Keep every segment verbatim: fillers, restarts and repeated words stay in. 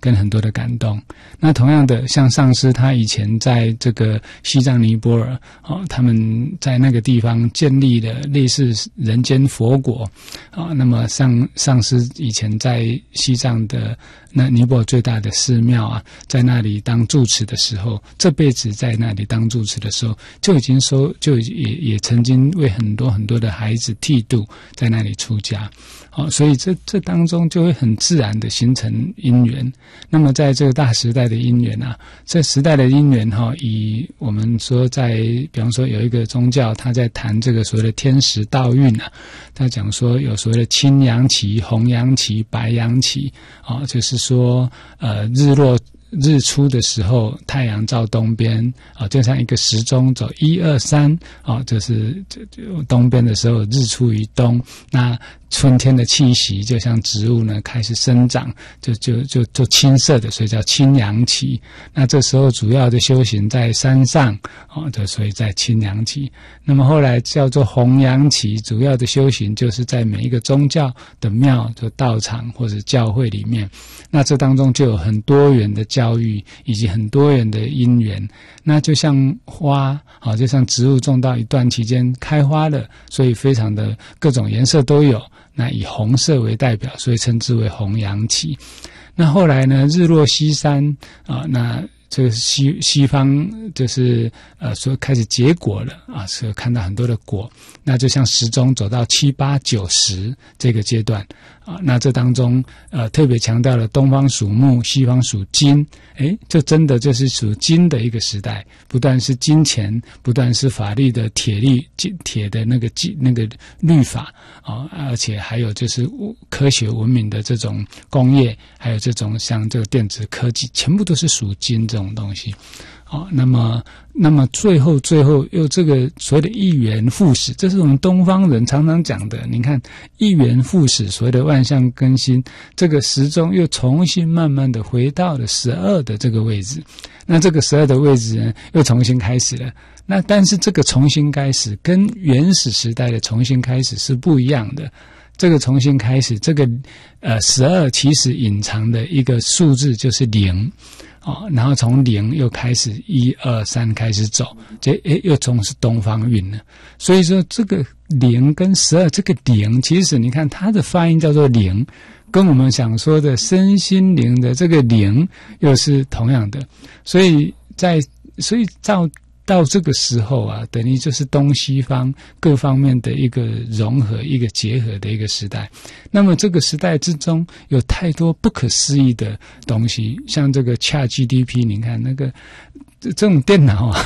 跟很多的感动。那同样的，像上师他以前在这个西藏尼泊尔哦，他们在那个地方建立了类似人间佛国啊、哦。那么上上师以前在西藏的那尼泊尔最大的寺庙啊，在那里当住持的时候，这辈子在那里当住持的时候，就已经收就也也曾经为很多很多的孩子剃度，在那里出家。好、哦，所以这这当中就会很自然的形成因缘。那么在这个大时代的因缘啊，这时代的因缘哈、哦，以我们说在比方说有一个宗教，他在谈这个所谓的天时道运啊，他讲说有所谓的青阳期、红阳期、白阳期，哦，就是说呃日落。日出的时候，太阳照东边啊，就像一个时钟走一二三啊，就是就就东边的时候，日出于东。那春天的气息，就像植物呢开始生长，就就就就青色的，所以叫青阳期。那这时候主要的修行在山上啊，就所以在青阳期。那么后来叫做红阳期，主要的修行就是在每一个宗教的庙、就道场或者教会里面。那这当中就有很多元的教育，以及很多元的因缘。那就像花，好，就像植物种到一段期间开花了，所以非常的各种颜色都有。那以红色为代表，所以称之为红阳期。那后来呢，日落西山啊，那这个西西方就是呃说开始结果了啊，所以看到很多的果。那就像时钟走到七八九十这个阶段啊，那这当中呃特别强调了东方属木，西方属金，诶，这真的就是属金的一个时代，不但是金钱，不但是法律的铁律铁的那个那个律法啊，而且还有就是科学文明的这种工业，还有这种像这个电子科技，全部都是属金这种东西。好，那么，那么最后，最后又这个所谓的一元复始，这是我们东方人常常讲的。你看，一元复始，所谓的万象更新，这个时钟又重新慢慢的回到了十二的这个位置。那这个十二的位置呢，又重新开始了。那但是这个重新开始跟原始时代的重新开始是不一样的。这个重新开始，这个呃十二其实隐藏的一个数字就是零。哦，然后从零又开始一二三开始走，这诶又从是东方运了。所以说这个零跟十二，这个零其实你看它的发音叫做零，跟我们想说的身心灵的这个灵又是同样的。所以在所以照到这个时候啊，等于就是东西方各方面的一个融合、一个结合的一个时代。那么这个时代之中有太多不可思议的东西，像这个 ChatGPT， 你看那个这种电脑啊，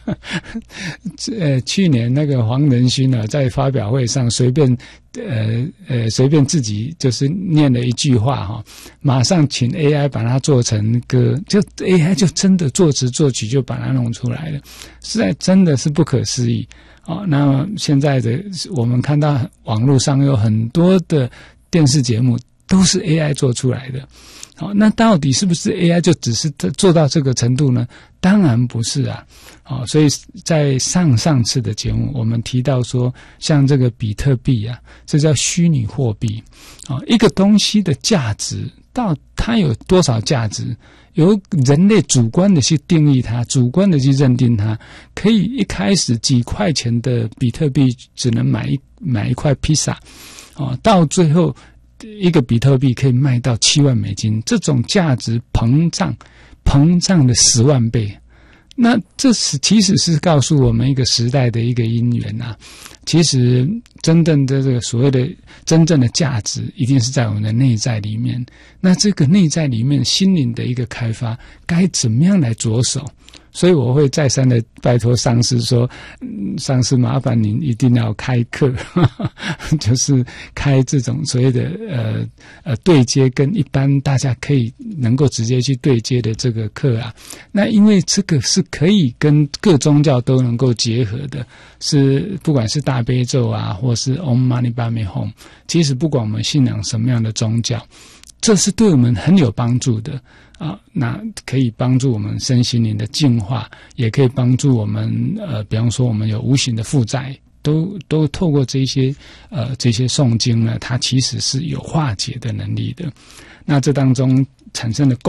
呃，去年那个黄仁勋呢、啊，在发表会上随便呃呃随便自己就是念了一句话哈，马上请 A I 把它做成歌，就 A I 就真的作词作曲就把它弄出来了，实在真的是不可思议。哦，那么现在的我们看到网络上有很多的电视节目都是 A I 做出来的。好，那到底是不是 A I 就只是做到这个程度呢？当然不是啊。好，所以在上上次的节目我们提到说，像这个比特币啊，这叫虚拟货币。啊，一个东西的价值到它有多少价值，由人类主观的去定义它，主观的去认定它。可以一开始几块钱的比特币只能买一买一块披萨，啊，到最后一个比特币可以卖到七万美金，这种价值膨胀，膨胀了十万倍。那这是其实是告诉我们一个时代的一个因缘啊。其实真正的这个所谓的真正的价值，一定是在我们的内在里面。那这个内在里面心灵的一个开发，该怎么样来着手？所以我会再三的拜托上师说，嗯、上师麻烦您一定要开课，呵呵，就是开这种所谓的呃呃对接，跟一般大家可以能够直接去对接的这个课啊。那因为这个是可以跟各宗教都能够结合的，是不管是大悲咒啊，或是 Om Mani Padme Hum， 其实不管我们信仰什么样的宗教，这是对我们很有帮助的。啊，那可以帮助我们身心灵的净化，也可以帮助我们呃，比方说我们有无形的负债，都都透过这些呃这些诵经呢，它其实是有化解的能力的。那这当中产生的